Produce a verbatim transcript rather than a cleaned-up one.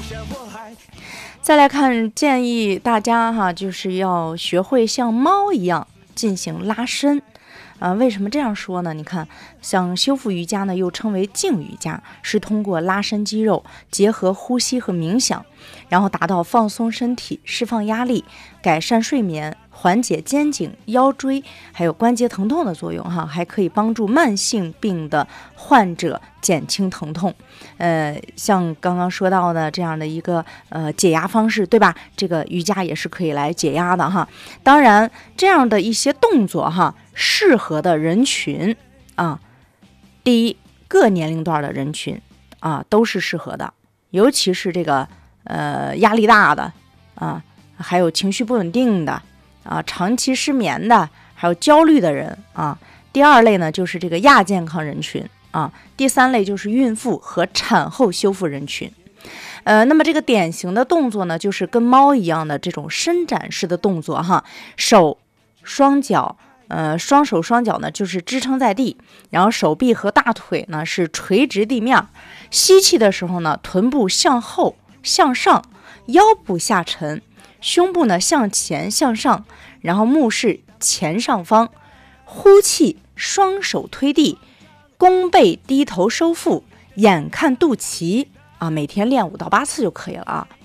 再来看，建议大家哈，就是要学会像猫一样进行拉伸。啊、呃，为什么这样说呢？你看，像修复瑜伽呢，又称为静瑜伽，是通过拉伸肌肉，结合呼吸和冥想，然后达到放松身体、释放压力、改善睡眠、缓解肩颈、腰椎还有关节疼痛的作用哈，还可以帮助慢性病的患者减轻疼痛。呃，像刚刚说到的这样的一个呃解压方式，对吧？这个瑜伽也是可以来解压的哈。当然，这样的一些动作哈，适合的人群啊，第一，各年龄段的人群啊都是适合的，尤其是这个呃压力大的啊，还有情绪不稳定的啊，长期失眠的，还有焦虑的人啊。第二类呢，就是这个亚健康人群啊。第三类就是孕妇和产后修复人群。呃，那么这个典型的动作呢，就是跟猫一样的这种伸展式的动作哈，手、双脚。呃，双手双脚呢就是支撑在地，然后手臂和大腿呢是垂直地面。吸气的时候呢，臀部向后向上，腰部下沉，胸部呢向前向上，然后目视前上方。呼气，双手推地，弓背低头收腹，眼看肚脐啊，每天练五到八次就可以了啊，